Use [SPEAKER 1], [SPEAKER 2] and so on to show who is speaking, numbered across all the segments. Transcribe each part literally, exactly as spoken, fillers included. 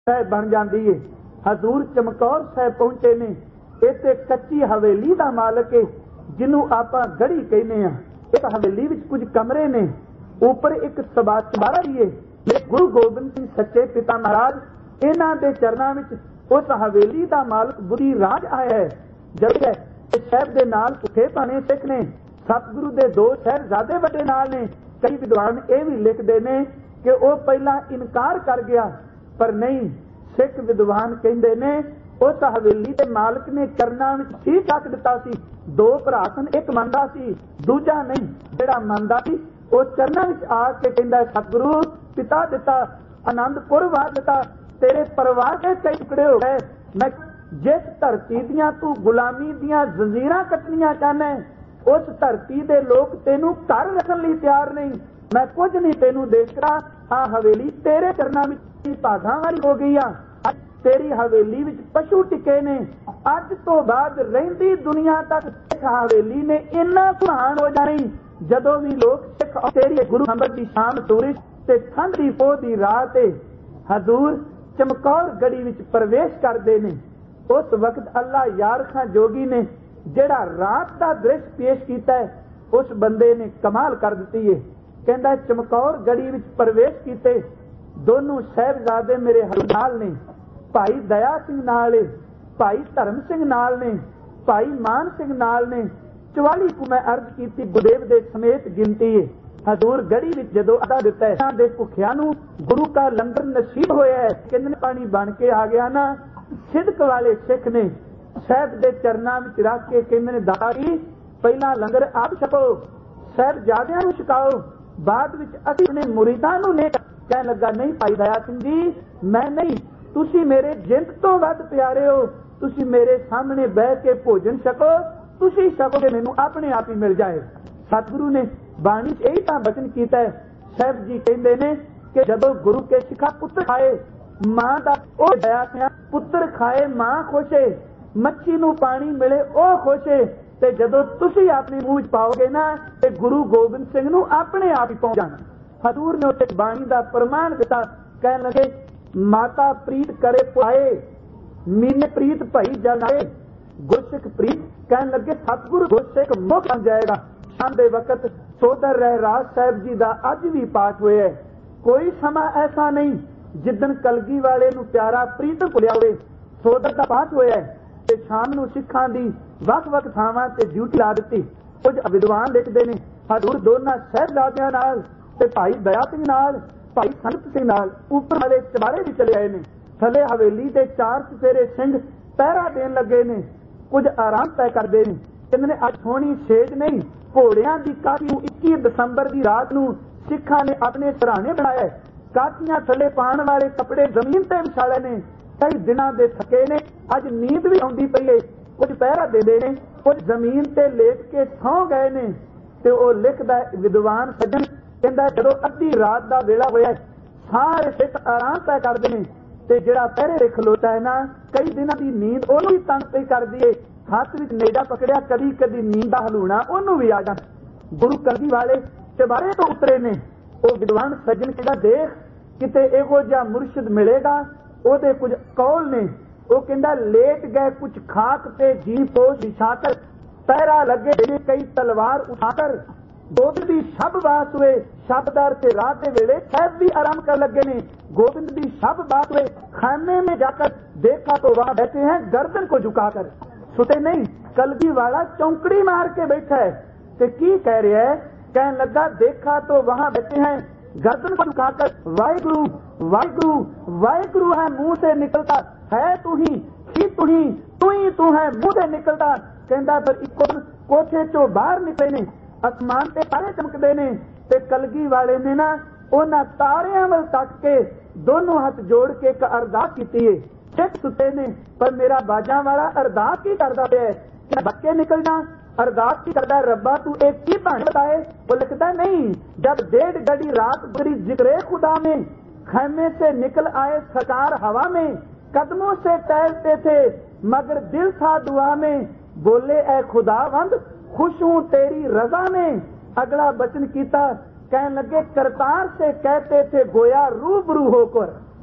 [SPEAKER 1] बन जाती है। हजूर चमकौर साहब पहुंचे ने, इत्थे कच्ची हवेली का मालक है जिन्हों आप गढ़ी कहने। इस हवेली विच कुछ कमरे ने, ऊपर एक चबारा भी है। गुरु गोबिंद सिंह सच्चे पिता महाराज इन्हां दे चरनां विच उस हवेली का मालक बुरी राज आया है। जब साहब दे नाल भुखे भाने सिख ने, सतगुरु दे दो शहरजादे वड्डे नाल ने। कई विद्वान ये भी लिखते ने कि वह पहला इनकार कर गया, पर नहीं, सिख विद्वान कहते ने उस हवेली के मालक ने चरनां विच ठीक रख दिता सी। दो भरा सन, एक मंदा सी, दूजा नहीं। जिहड़ा मंदा सी वो चरनां विच आके कहंदा, सतगुरु पिता दिता, आनंदपुर वार दिता, तेरे परिवार के कई टुकड़े हो गए। मैं जिस धरती दियां तू गुलामी दियां जंजीरां कटनियां चाहना है, उस धरती दे लोग तेनू घर रखण लई तैयार नहीं। मैं कुछ नहीं तेनू देखदा, हाँ हवेली तेरे चरनां विच भागां वाली हो गई आ। तेरी हवेली विच पशु टिके ने। अज तो बाद रहिंदी दुनिया तक इस हवेली ने इन्ना सुहान हो जानी, जदों भी लोग सिख तेरी गुरु नंबर की शाम सूरज ते ठंड दी पोह दी रात हजूर चमकौर गढ़ी विच प्रवेश करदे ने। उस वक्त अल्लाह यार खां जोगी ने जिहड़ा रात का दृश्य पेश किया है, उस बंदे ने कमाल कर दी है। कहंदा चमकौर गढ़ी विच प्रवेश कीते, दोनों साहिबजादे मेरे नाल ने, भाई दया सिंह नाल है, भाई धर्म सिंह नाल ने, भाई मान सिंह नाल ने। चवाली को मैं अर्ज की गुरुदेव दे समेत गिनती है। हजूर गढ़ी विच जदों अदा दिता है दे भुखियां नूं गुरु का लंगर नसीब होया है, किन्ने पानी बन के आ गया ना। सिदक वाले सिख ने साहब दे चरनां विच रख के कहंदे ने, दारी पहला लंगर आप छको, साहिबजादियां नूं छकाओ, बाद विच असीं अपने मुरीदां नूं ने। कहण लगा, नहीं भाई दया सिंह जी, मैं नहीं, तुसी मेरे जिंद तो वध प्यारे हो, तुसी मेरे सामने बह के भोजन छको, तुसी छकोगे मैनूं अपने आप ही मिल जाए। सतगुरु ने बाणी यही तां बचन कीता है। साहब जी कहंदे ने कि जदों गुरु के सिखा पुत्र खाए मां दा ओ दया सिंह, पुत्र खाए मां खुश है, मच्छी नूं पानी मिले ओ खुश है। ते जदों तुसी अपने मुंह च पाओगे ना, ते गुरु गोबिंद सिंह नूं अपने आप ही पहुंच जाना। हजूर ने उत्ते बाणी दा प्रमाण दिता। कहण लगे, माता प्रीत करे पुआए, मीने प्रीत भई जनाए, गुरसिख प्रीत। कहण लगे, सतगुरु गुरसिख मुख बन जाएगा। शाम दे वक्त सोदर रहराज साहब जी दा अज भी पाठ होया है। कोई समा ऐसा नहीं जिदन कलगी वाले नूं प्यारा प्रीत भुलिया होवे। सोदर दा पाठ होया है ते शाम नूं सिखां दी वख वख थावां ते ड्यूटी ला दित्ती। कुछ विद्वान लिखदे ने हजूर दोनां साहिबजादियां नाल ते भाई दया सिंह नाल, भाई संत सिंह नाल ऊपर वाले चबारे भी चले आए ने। थले हवेली दे चार चफेरे सिंह पहरा देन लगे ने, कुछ आराम तय करदे ने। कहंदे ने अज सोहणी सेज नहीं, घोड़ियां दी काठी नूं इक्की दसंबर दी रात नूं सिखां ने अपने सराहने बनाया। काठियां थले पाण वाले कपड़े जमीन ते विछाले ने। कई दिनां दे थके ने, अज नींद भी आउंदी पई है। कुछ पहरा देंदे ने, कुछ जमीन ते लेट के सौ गए ने। ते ओ लिखदा विद्वान सज्जन कहंदा, जदों अद्धी रात दा वेला होया सारे सिख आराम तय करदे ने, ते जिहड़ा पहरे ते खलोता है ना, कई दिनां दी नींद ओनूं भी तंग पई करदी है। हथ विच नेड़ा पकड़िया कदी कदी नींद दा हलूणा ओनूं भी आ जांदा। गुरु कलगी वाले चबारे तो उतरे ने। ओ विद्वान सज्जन कहंदा, देख किते इहो जिहा मुर्शिद मिलेगा। ओदे कुछ कौल ने। ओ कहंदा, लेट गए कुछ खाक ते जी पोश बिछाकर, पहरा लगे कई तलवार उठाकर, गोबिंद दी शब बात हुए, शबदार से रात के वेले साहब भी आराम कर लगे ने। गोबिंद दी शब बात हुए, खाने में जाकर देखा तो वहां बैठे हैं गर्दन को झुकाकर। सुते नहीं, कलगी वाला चौंकड़ी मार के बैठा है। ते की कह रहा है? कहने लगा, देखा तो वहां बैठे हैं गर्दन को झुकाकर, वाहिगुरु वाहिगुरु वाहिगुरु है मुंह से निकलता है, तू ही ही तू ही तू ही तू है मुंह से निकलता। कहता पर इको कोठे चो बाहर निकले ने, आसमान ते तारे चमकदे ने। ते कलगी वाले ने ना उन्हां तारियां वल तक के दोनों हाथ जोड़ के एक अरदास कीती है। सिख सुते ने, पर मेरा बाजां वाला अरदास की करदा पिया है? क्या बच्चे निकलना अरदास की करदा, रब्बा तू एक की भाण बताए। वो लिखता नहीं, जब डेढ़ घड़ी रात गुजरी जिक्रे खुदा में, खैमे से निकल आए सरकार हवा में, कदमों से टहलते थे मगर दिल था दुआ में, बोले ए खुदावंद खुश हूं तेरी रजा में। अगला वचन कीता, कहने लगे करतार से कहते थे गोया रूबरू होकर,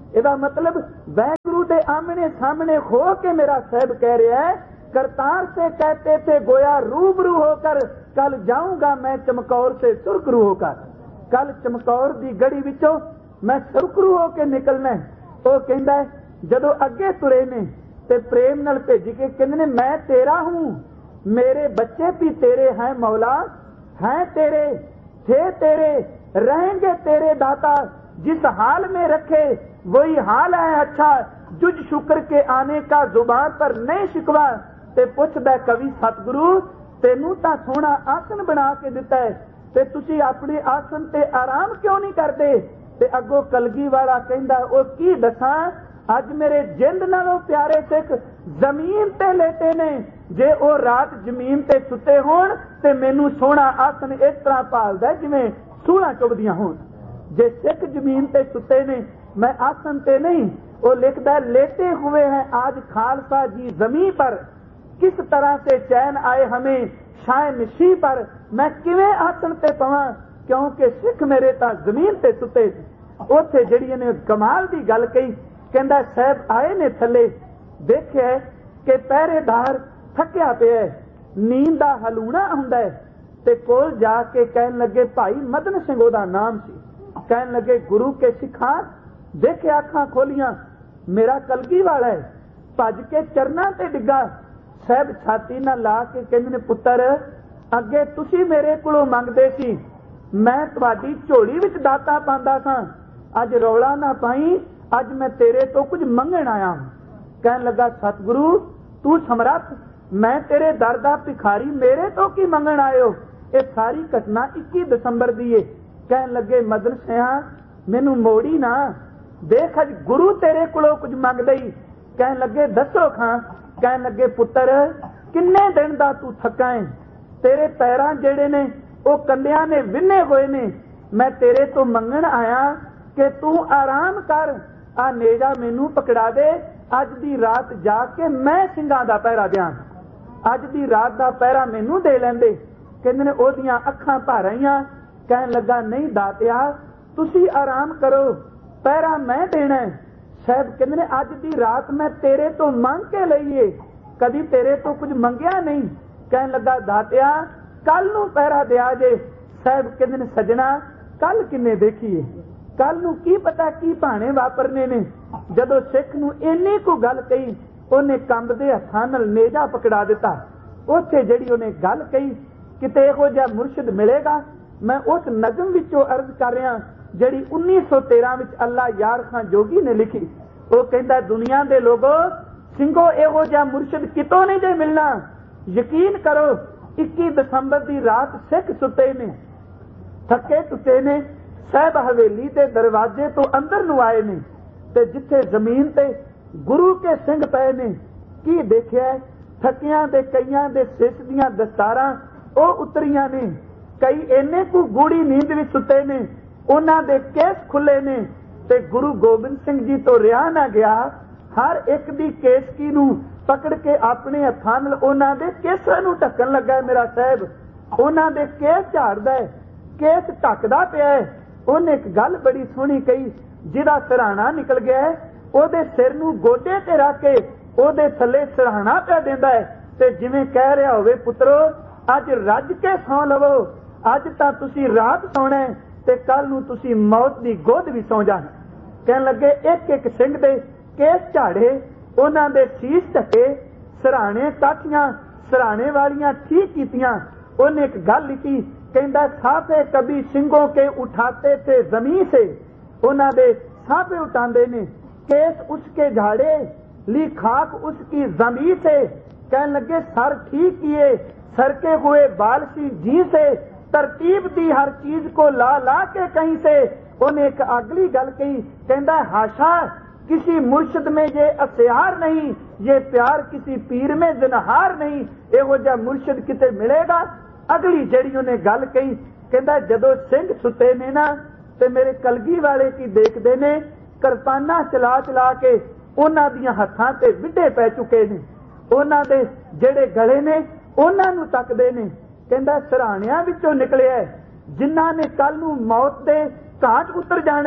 [SPEAKER 1] ਇਹਦਾ मतलब वैगुरु दे आमने सामने हो के मेरा साहब कह रहा है, करतार से कहते थे गोया रूबरू होकर, कल जाऊंगा मैं चमकौर से सुरखरू होकर। कल चमकौर दी गड़ी विचों मैं सुरखरू होके निकलना है। वो कहता है जदों अगे तुरे ने ते प्रेम नाल भेज के कहंदे ने मैं तेरा हूं, मेरे बच्चे भी तेरे हैं मौला, हैं तेरे, थे तेरे, रहेंगे तेरे दाता, जिस हाल में रखे वही हाल है अच्छा, जुज शुक्र के आने का जुबान पर नहीं शिकवा। ते पुछदा कवि सतगुरु तेनू तां सोहना आसन बना के दिता है ते तुसी अपने आसन ते आराम क्यों नहीं करते? ते अगों कलगी वाला कहंदा ओ की दसां, अज मेरे जिंद नालों प्यारे सिख जमीन ते लेटे ने, जे ओ रात जमीन ते सुते होण ते मैनू सोहना आसन इस तरह भालदा जिवें सूलां चुभदियां होण। जे सिख जमीन ते सुते ने मैं आसन ते नहीं। वो लिखदा लेटे हुए हैं आज खालसा जी जमीन पर, किस तरह से चैन आए हमें शाय नशी पर, मैं किवें आसन ते पवां क्योंकि सिख मेरे तां जमीन ते सुते। उत्थे जिहड़ी ने कमाल दी गल कही, कहंदा साहब आए ने थले, देखिया कि पहरेदार थकिया पिया, नींद दा हलूणा हुंदा है, ते कोल जाके कहन लगे भाई मदन सिंह ओदा नाम सी, कहन लगे गुरु के सिखा, देखे अखां खोलियां मेरा कलगी वाला है, भज के चरना ते डिग्गा। साहब छाती ना ला के कहंदे ने पुत्तर अगे तुसी मेरे कोलों मंगदे सी, मैं तुहाडी झोली विच दाता पांदा सां, अज रौला ना पाई, अज मैं तेरे तो कुछ मंगण आया। कहन लगा सतगुरु तू समरथ, मैं तेरे दर दा भिखारी, मेरे तो की मंगण आयो? ये सारी घटना इक्की दसंबर दी है। कहन लगे मदन सिंहा मैनू मोड़ी ना, देख अज गुरु तेरे कोलों कुछ मंगदा ही। कहन लगे दसो खां। कहन लगे पुत्र किन्ने दिन दा तू थका है, तेरे पैरां जेड़े ने वो कंडियां ने विन्ने होए ने, मैं तेरे तो मंगण आया कि तू आराम कर, आ नेजा मैनू पकड़ा दे, अज दी रात जाके मैं सिंगां दा पहरा दियां, अज दी रात दा पहरा मैनू दे लैंदे। कहंदे ने ओदियां अखां भर आईयां। कहन लगा नहीं दातिया तुसी आराम करो, पहरा मैं देना है। साहब कहंदे ने अज दी रात मैं तेरे तो मंग के लईए, कदी तेरे तो कुछ मंगिया नहीं। कहन लगा दातिया कल नू पहरा दिया जे। साहब कहंदे ने सजना कल किन्ने देखीए, कल नू की पता की भाने वापरने ने। जदों सिख नू इन्नी को गल कही, उन्हें कंबदे हत्थां नाल नेजा पकड़ा दिता। उत्थे जिहड़ी उन्हें गल कही किते इहो जिहा मुर्शिद मिलेगा। मैं उस नज़म विचों अर्ज कर रहा जिहड़ी उन्नीस सौ तेरह विच अल्लाह यार खां जोगी ने लिखी। वो कहंदा दुनिया दे लोगो सिंघो इहो जिहा मुर्शिद कितों नहीं जे मिलना। यकीन करो इक्की दसंबर दी रात सिख सुते ने, थके टुटे ने, साहब हवेली दे दरवाजे तो अंदर नू आए ने, ते जिथे जमीन ते गुरु के सिंह पए ने की देखिया, थकियां दे कईयां दे सिस दियां दस्तारां ओ उतरियां ने, कई इन्ने को गूढ़ी नींद विच सुते ने, उन्हां दे केस खुले ने, ते गुरु गोबिंद सिंह जी तो रिहा ना गया, हर एक दी केसकी नू पकड़ के अपने हत्थां नाल उन्हां दे केसां नू ढकन लगा। मेरा साहब उन्हां दे केस झाड़दा है, केस ढकदा पिया है। उन्हें एक गल बड़ी सोहनी कही, जिहदा सराहना निकल गया है ओदे सिर नू गोडे ते रख के ओदे थल्ले सराहना पिया देंदा है, ते जिवें कह रहा होवे पुत्रो अज रज के सौ लवो, अज तां तुसी रात सोना है ते कल नू तुसी मौत दी गोद भी सौ जाना। कहन लगे एक एक सिंह दे केस झाड़े, उन्हां दे शीश ढके, सराहने काठियां सराहने वालियां ठीक कीतियां। उन्हें एक गल लिखी, कहंदा साफे कभी सिंगों के उठाते थे जमीन से, उन्हां दे साफे उठांदे ने, केस उसके झाड़े, ली खाक उसकी जमीन से। कहन लगे सर ठीक किए, सर के हुए बाल सी जी से, तरतीब दी हर चीज को ला ला के कहीं से। उन्हें एक अगली गल कही, कहंदा हाशा किसी मुर्शिद में ये असियार नहीं, ये प्यार किसी पीर में जिनहार नहीं, एहो जिहा मुर्शिद किते मिलेगा। अगली जड़ी उन्हें गल कही, कहंदा जदों सिंह सुते ने ना ते मेरे कलगी वाले की देखदे ने, किरपाना चला चला के उन्हां दियां हत्थां ते विड्डे पै चुके ने, उन्हां दे जेड़े गले ने उन्हां नूं तकदे ने। कहंदा सराहणियां विचों निकलिया जिन्हां ने कल नूं मौत दे घाट उतर जाने,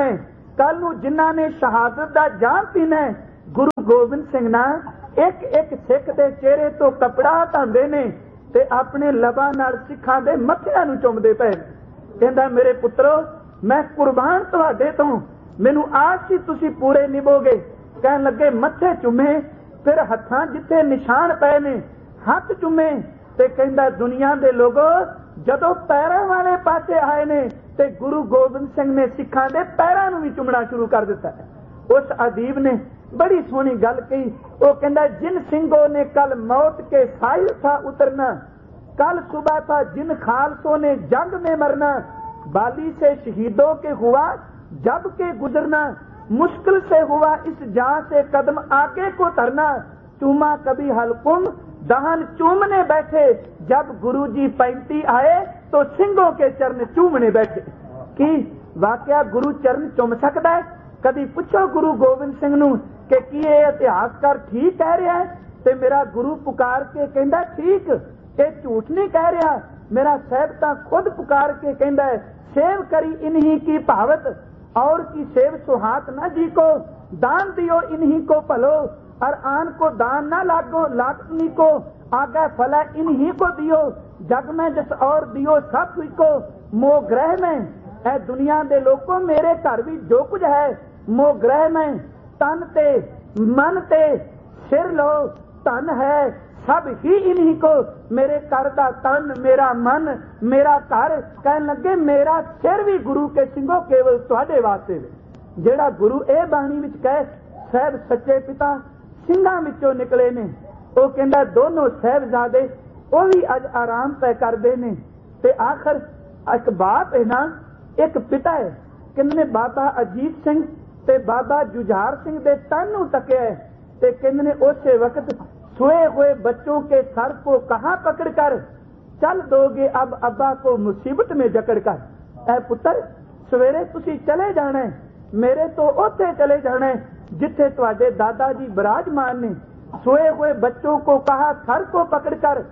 [SPEAKER 1] कल नूं जिन्हां ने शहादत दा जाम पीना है, गुरु गोबिंद सिंह ना एक एक सिख दे चेहरे तो कपड़ा हटांदे ने ते अपने लबां नाल सिखां दे मत्थिआं नूं चुमदे पए। कहंदा मेरे पुत्रो मैं कुर्बान तुहाडे तो, मैनूं आस सी तुसीं पूरे निभोगे। कहण लगे मत्थे चुमे, फिर हत्थां जिथे निशान पए ने हथ चुमे ते कहंदा दुनिया दे लोगो जदों पैरां वाले पासे आए ने ते गुरु गोबिंद सिंह ने सिखां दे पैरां नूं भी चुमना शुरू कर दिता। उस अदीब ने बड़ी सोहनी गल कही। वो कहंदा जिन सिंहों ने कल मौत के साहिल था उतरना, कल सुबह था जिन खालसों ने जंग में मरना, बाली से शहीदों के हुआ जब के गुजरना, मुश्किल से हुआ इस जान से कदम आगे को धरना, चूमा कभी हलकुम दहन चूमने बैठे, जब गुरुजी पैंती आए तो सिंहों के चरण चूमने बैठे। कि वाकया गुरु चरण चुम सकता है? कभी पूछो गुरु गोबिंद सिंह नूं कि की ये इतिहासकार ठीक कह रहा है? ते मेरा गुरु पुकार के कहंदा ठीक, ये झूठ नहीं कह रहा। मेरा साहब तां खुद पुकार के कहंदा है सेव करी इन्हीं की भावत, और की सेव सुहात न जी को, दान दियो इन्हीं को भलो, और आन को दान ना लागो लागनी को, आगे फला इन्हीं को दियो, जग में जस और दियो सब को, मोह ग्रह में ए दुनिया दे लोगों मेरे घर भी जो कुछ है मोह ग्रह में, तन ते मन ते सिर लो धन है सब ही इन्हीं को, मेरे घर का तन मेरा मन मेरा घर, कहने लगे मेरा सिर भी गुरु के सिंघो केवल तुहाडे वास्ते। जेड़ा गुरु ए बाणी विच कहे साहब सच्चे पिता सिंघां विचों निकले ने, वो कहंदा दोनों साहबजादे वो भी अज आराम तय करदे ने। ते आखिर एक बाप है ना, एक पिता है, कहंदे बाबा अजीत सिंह ते बाबा जुझार सिंह दे तन नूं तकिया है, ते कहंदे उसे वक्त सोए हुए बच्चों के सर को कहां पकड़ कर चल दोगे अब अब्बा को मुसीबत में जकड़ कर। ऐ पुत्र सवेरे तुसी चले जाना है, मेरे तो ओथे चले जाना है जिथे तुहाडे दादा जी विराजमान ने। सोए हुए बच्चों को कहा सर को पकड़ कर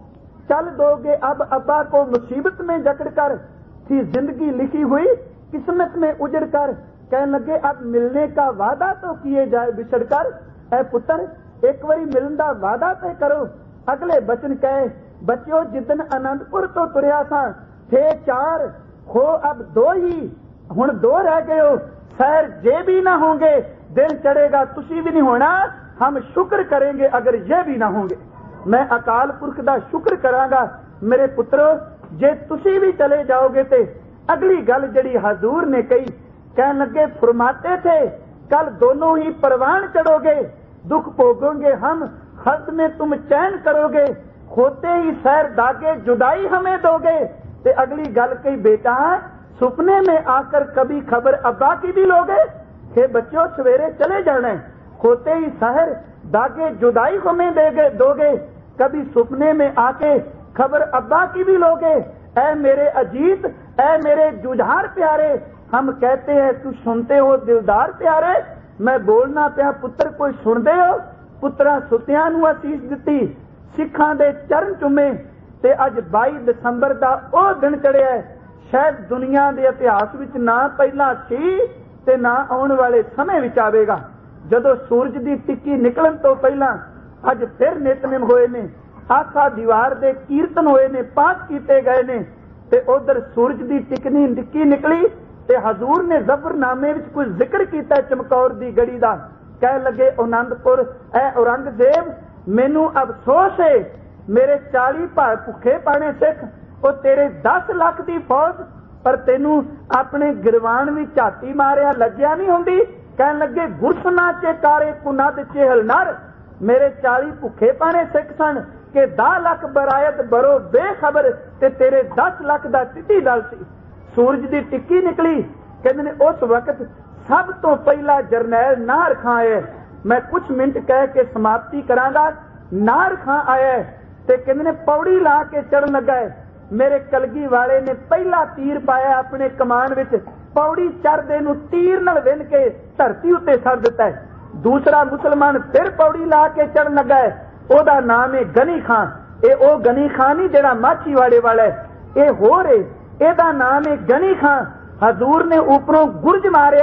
[SPEAKER 1] चल दोगे अब अब्बा को मुसीबत में जकड़ कर, थी जिंदगी लिखी हुई किस्मत में उजड़ कर, कहने लगे अब मिलने का वादा तो किए जाए बिछड़ कर। ऐ पुत्र एक बारी मिलन का वादा तय करो। अगले बचन कहे बच्चों जिदन आनंदपुर तो तुरिया सा थे चार, हो अब दो ही, हुण दो रह गए हो, शहर जे भी ना होंगे दिन चढ़ेगा तुसी भी नहीं होना, हम शुक्र करेंगे अगर ये भी ना होंगे। मैं अकाल पुरख दा शुक्र करांगा मेरे पुत्रो जे तुसी भी चले जाओगे। ते अगली गल जड़ी हजूर ने कही, कहने लगे फरमाते थे कल दोनों ही परवान चढ़ोगे, दुख भोगोगे हम, हद में तुम चैन करोगे, होते ही सैर दागे जुदाई हमें दोगे। ते अगली गल कही बेटा सुपने में आकर कभी खबर अब्बा की भी लोगे। हे बच्चों सवेरे चले जाना है, होते ही शहर दागे जुदाई हमें देगे दोगे, कभी सुपने में आके खबर अब्बा की भी लोगे। ऐ मेरे अजीत ऐ मेरे जुझार प्यारे, हम कहते हैं तू सुनते हो दिलदार प्यारे, मैं बोलना पिया पुत्र कोई सुनते हो। पुत्रा सुतियां नूं असीस दिती, सिखां दे चरण चुमे, ते अज बाई दसंबर दा ओ दिन चढ़िया है, शायद दुनिया दे इतिहास विच ना पहला सी ते ना आउण वाले समय विच आवेगा। जदों सूरज दी टिक्की निकलन तो पहला अज फिर नितनेम होए ने, आखा दीवार दे कीर्तन होए ने, पाठ कीते गए ने, ते उधर सूरज दी टिकनी टिक्की निकली ते हजूर ने जफरनामे विच कुछ जिक्र कीता चमकौर दी गड़ी दा। कह लगे आनंदपुर ऐ औरंगजेब मैनू अफसोस है, मेरे चाली भाई भुखे पाने सिख, ओ तेरे दस लाख दी फौज, पर तेनू अपने गिरवान भी झाती मारिया लज्जा नहीं होंदी। कह लगे गुरसना चे कारे कुनद चेहल नर, मेरे चाली भुखे पाने सिख सन के दस लाख बरायत बरो बेखबर, ते तेरे दस लाख दा टिड्डी दल सी। सूरज दी टिक्की निकली, कहते ने उस वक्त सब तो पहला जरनैल नाहर खां आया। मैं कुछ मिनट कह के समाप्ति करांगा। नाहर खां आया ते कहते ने पौड़ी ला के चढ़न लगा है, मेरे कलगी वाले ने पहला तीर पाया अपने कमान विच, पौड़ी चढ़दे नूं तीर नाल विन के धरती उत्ते सड़ दिता है। दूसरा मुसलमान फिर पौड़ी ला के चढ़न लगा है, ओदा नाम है गनी खां। ए ओ गनी खां नहीं जेड़ा माछीवाड़े वाला है, ए होर है, एदा नाम है गनी खां। हजूर ने ऊपरों गुरज मारिया है,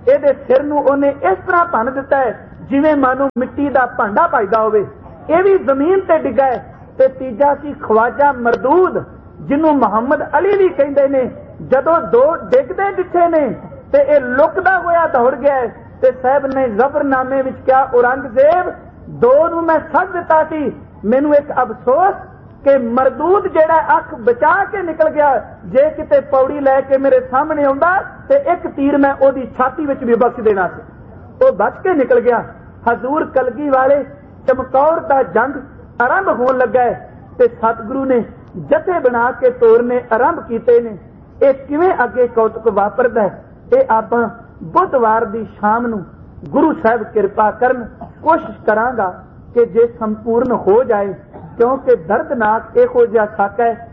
[SPEAKER 1] ਇਹਦੇ सिर नूं ਉਹਨੇ इस तरह भन दिता है जिवें मानो मिट्टी दा भांडा भजदा होवे। ਇਹ भी जमीन ते डिगा है। ते तीजा सी ख्वाजा मरदूद जिन्हों मुहम्मद अली भी कहते ने। जदों दो डिगदे दिखे ने ते ये लुकदा होया दौड़ गया है। ते साहब ने जफरनामे विच क्या औरंगजेब दो नूं मैं सद दिता सी। मैनू एक अफसोस कि मरदूद जेड़ा अख बचा के निकल गया। जे किते पौड़ी लैके मेरे सामने आउंदा ते एक तीर मैं ओदी छाती विच भी बख्श देना सी। वो बच के निकल गया। हजूर कलगी वाले चमकौर दा जंग आरंभ होने लगा है ते सतगुरु ने जथे बना के तोड़ने आरंभ कीते ने। ये किवें अगे कौतुक वापरदा है ये आपां बुधवार दी शाम नूं गुरु साहब कृपा करन कोशिश करांगा कि जे संपूर्ण हो जाए, क्योंकि दर्दनाक इहो जिहा सक है